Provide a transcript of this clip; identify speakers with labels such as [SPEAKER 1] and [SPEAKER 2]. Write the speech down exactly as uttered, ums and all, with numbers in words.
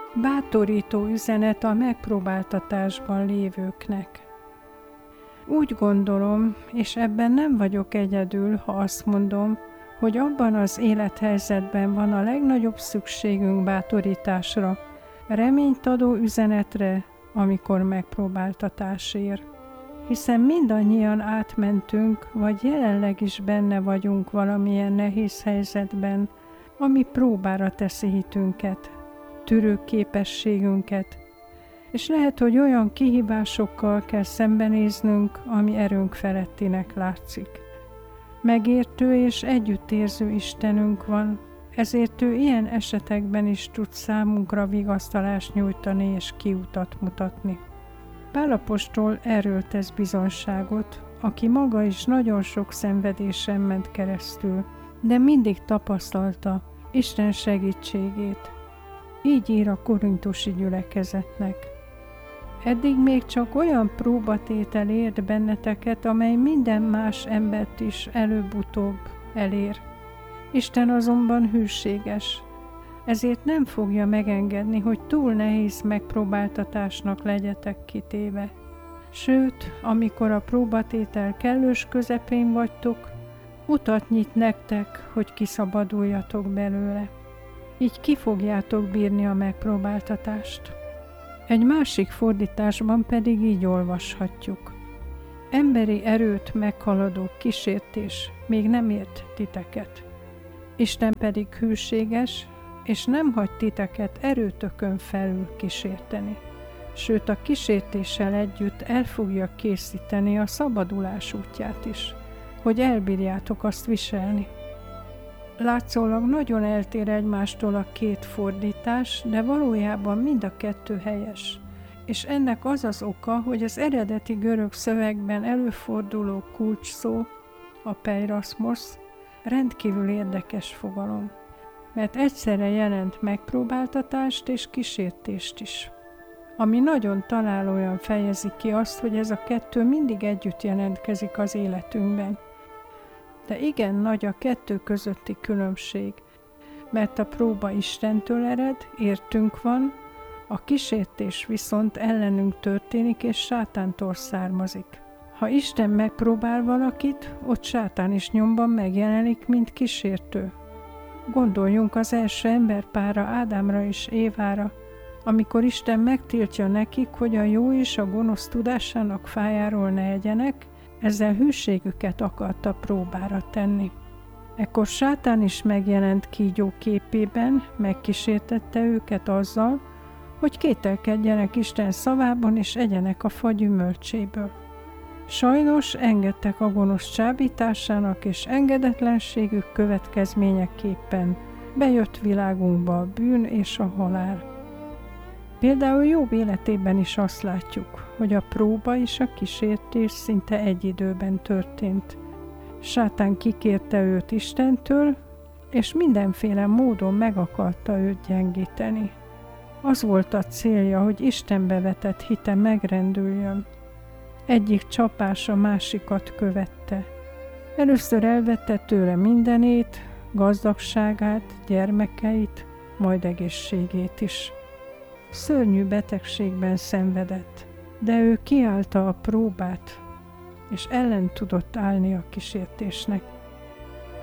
[SPEAKER 1] Bátorító üzenet a megpróbáltatásban lévőknek. Úgy gondolom, és ebben nem vagyok egyedül, ha azt mondom, hogy abban az élethelyzetben van a legnagyobb szükségünk bátorításra, reményt adó üzenetre, amikor megpróbáltatás ér. Hiszen mindannyian átmentünk, vagy jelenleg is benne vagyunk valamilyen nehéz helyzetben, ami próbára teszi hitünket, tűrő képességünket, és lehet, hogy olyan kihívásokkal kell szembenéznünk, ami erőnk felettinek látszik. Megértő és együttérző Istenünk van, ezért ő ilyen esetekben is tud számunkra vigasztalást nyújtani és kiutat mutatni. Pál apostol erről tesz bizonyságot, aki maga is nagyon sok szenvedésen ment keresztül, de mindig tapasztalta Isten segítségét. Így ír a korintusi gyülekezetnek. Eddig még csak olyan próbatétel ért benneteket, amely minden más embert is előbb-utóbb elér. Isten azonban hűséges, ezért nem fogja megengedni, hogy túl nehéz megpróbáltatásnak legyetek kitéve. Sőt, amikor a próbatétel kellős közepén vagytok, utat nyit nektek, hogy kiszabaduljatok belőle. Így ki fogjátok bírni a megpróbáltatást. Egy másik fordításban pedig így olvashatjuk. Emberi erőt meghaladó kísértés még nem ért titeket. Isten pedig hűséges, és nem hagy titeket erőtökön felül kísérteni. Sőt, a kísértéssel együtt el fogja készíteni a szabadulás útját is, hogy elbírjátok azt viselni. Látszólag nagyon eltér egymástól a két fordítás, de valójában mind a kettő helyes. És ennek az az oka, hogy az eredeti görög szövegben előforduló kulcsszó, a peiraszmosz, rendkívül érdekes fogalom, mert egyszerre jelent megpróbáltatást és kísértést is. Ami nagyon találóan fejezi ki azt, hogy ez a kettő mindig együtt jelentkezik az életünkben. De igen nagy a kettő közötti különbség, mert a próba Istentől ered, értünk van, a kísértés viszont ellenünk történik és sátántól származik. Ha Isten megpróbál valakit, ott sátán is nyomban megjelenik, mint kísértő. Gondoljunk az első emberpárra, Ádámra és Évára, amikor Isten megtiltja nekik, hogy a jó és a gonosz tudásának fájáról ne egyenek, ezzel hűségüket akarta próbára tenni. Ekkor sátán is megjelent kígyó képében, megkísértette őket azzal, hogy kételkedjenek Isten szavában és egyenek a fa gyümölcséből. Sajnos engedtek a gonosz csábításának, és engedetlenségük következményeképpen bejött világunkba a bűn és a halál. Például Jobb életében is azt látjuk, hogy a próba és a kísértés szinte egy időben történt. Sátán kikérte őt Istentől, és mindenféle módon meg akarta őt gyengíteni. Az volt a célja, hogy Istenbe vetett hite megrendüljön. Egyik csapás a másikat követte. Először elvette tőle mindenét, gazdagságát, gyermekeit, majd egészségét is. Szörnyű betegségben szenvedett, de ő kiállta a próbát, és ellen tudott állni a kísértésnek.